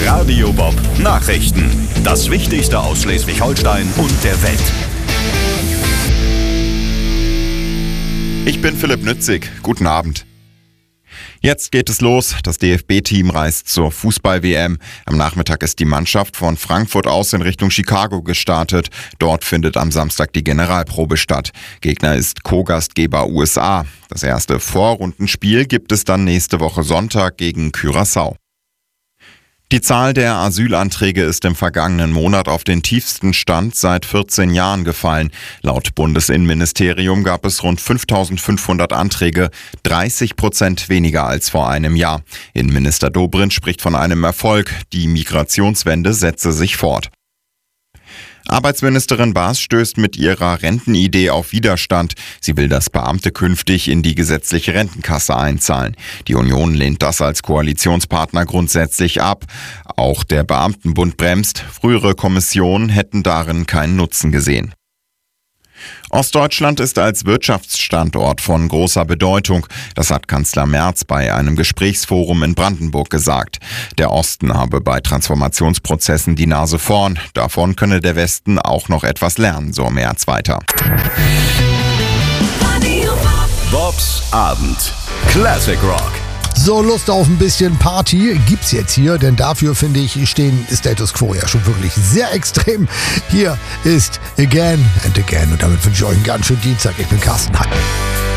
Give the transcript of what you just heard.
Radio Bob Nachrichten. Das Wichtigste aus Schleswig-Holstein und der Welt. Ich bin Philipp Nützig. Guten Abend. Jetzt geht es los. Das DFB-Team reist zur Fußball-WM. Am Nachmittag ist die Mannschaft von Frankfurt aus in Richtung Chicago gestartet. Dort findet am Samstag die Generalprobe statt. Gegner ist Co-Gastgeber USA. Das erste Vorrundenspiel gibt es dann nächste Woche Sonntag gegen Curaçao. Die Zahl der Asylanträge ist im vergangenen Monat auf den tiefsten Stand seit 14 Jahren gefallen. Laut Bundesinnenministerium gab es rund 5.500 Anträge, 30% weniger als vor einem Jahr. Innenminister Dobrindt spricht von einem Erfolg. Die Migrationswende setze sich fort. Arbeitsministerin Baas stößt mit ihrer Rentenidee auf Widerstand. Sie will, dass Beamte künftig in die gesetzliche Rentenkasse einzahlen. Die Union lehnt das als Koalitionspartner grundsätzlich ab. Auch der Beamtenbund bremst. Frühere Kommissionen hätten darin keinen Nutzen gesehen. Ostdeutschland ist als Wirtschaftsstandort von großer Bedeutung. Das hat Kanzler Merz bei einem Gesprächsforum in Brandenburg gesagt. Der Osten habe bei Transformationsprozessen die Nase vorn. Davon könne der Westen auch noch etwas lernen, so Merz weiter. Bobs Abend. Classic Rock. So, Lust auf ein bisschen Party gibt's jetzt hier, denn dafür, finde ich, stehen Status Quo ja schon wirklich sehr extrem. Hier ist Again and Again und damit wünsche ich euch einen ganz schönen Dienstag. Ich bin Carsten. Hi.